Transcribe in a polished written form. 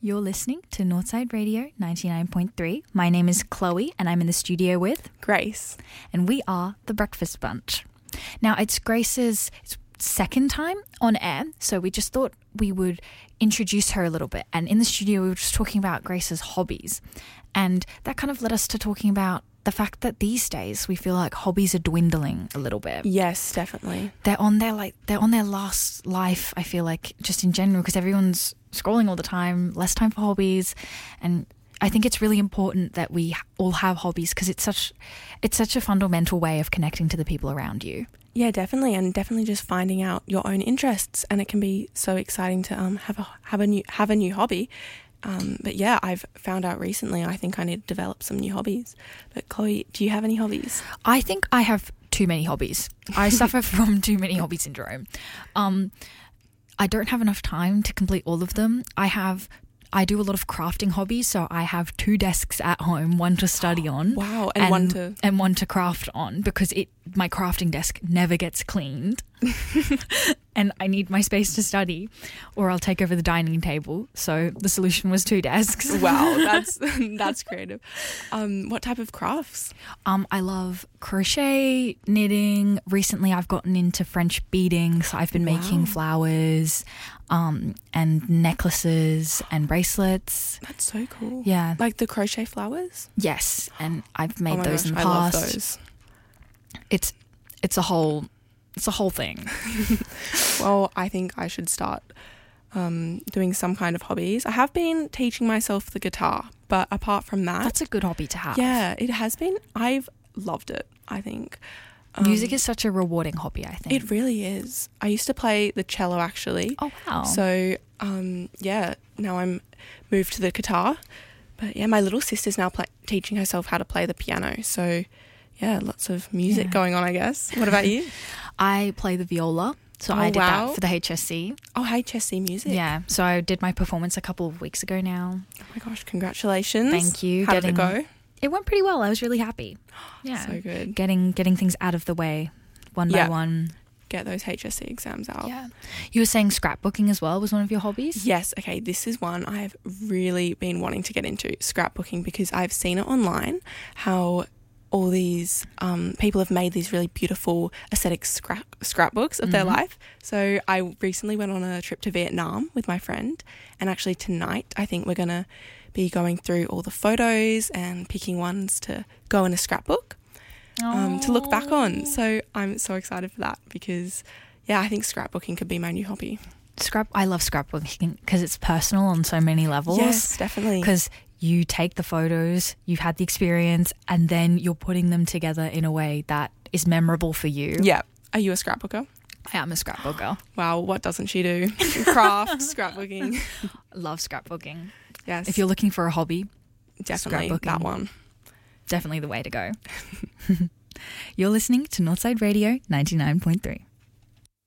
You're listening to Northside Radio 99.3. My name is Chloe and I'm in the studio with Grace. And we are the Breakfast Bunch. Now, it's Grace's second time on air, so we just thought we would introduce her a little bit. And in the studio, we were just talking about Grace's hobbies. And that kind of led us to talking about the fact that these days we feel like hobbies are dwindling a little bit. Yes, definitely. They're on their last life, I feel like, just in general, because everyone's scrolling all the time, less time for hobbies. And I think it's really important that we all have hobbies because it's such a fundamental way of connecting to the people around you. Yeah, definitely, and definitely just finding out your own interests, and it can be so exciting to have a new hobby. But yeah, I've found out recently I think I need to develop some new hobbies. But Chloe, do you have any hobbies? I think I have too many hobbies. I suffer from too many hobby syndrome. I don't have enough time to complete all of them. I do a lot of crafting hobbies, so I have 2 desks at home, one to study on. Wow, and one to craft on because my crafting desk never gets cleaned. And I need my space to study or I'll take over the dining table. So the solution was 2 desks. Wow, that's creative. What type of crafts? I love crochet, knitting. Recently I've gotten into French beading, so I've been making flowers and necklaces and bracelets. That's so cool. Yeah. Like the crochet flowers? Yes, and I've made those in the I past. love those. It's a whole thing. Well, I think I should start doing some kind of hobbies. I have been teaching myself the guitar, but apart from that... That's a good hobby to have. Yeah, it has been. I've loved it, I think. Music is such a rewarding hobby, I think. It really is. I used to play the cello, actually. Oh, wow. So, yeah, now I'm moved to the guitar. But, yeah, my little sister's now teaching herself how to play the piano. So, yeah, lots of music going on, I guess. What about you? I play the viola. So I did that for the HSC. Oh, HSC music. Yeah. So I did my performance a couple of weeks ago now. Oh, my gosh. Congratulations. Thank you. How did it go? It went pretty well. I was really happy. Yeah. So good. Getting things out of the way one by one. Get those HSC exams out. Yeah. You were saying scrapbooking as well was one of your hobbies? Yes. Okay. This is one I've really been wanting to get into, scrapbooking, because I've seen it online how all these people have made these really beautiful aesthetic scrapbooks of their life. So I recently went on a trip to Vietnam with my friend, and actually tonight I think we're going to be going through all the photos and picking ones to go in a scrapbook to look back on. So I'm so excited for that because, yeah, I think scrapbooking could be my new hobby. I love scrapbooking because it's personal on so many levels. Yes, definitely. Because you take the photos, you've had the experience, and then you're putting them together in a way that is memorable for you. Yeah. Are you a scrapbooker? I am a scrapbooker. Wow, what doesn't she do? Craft, scrapbooking. I love scrapbooking. Yes. If you're looking for a hobby, definitely that one. Definitely the way to go. You're listening to Northside Radio 99.3.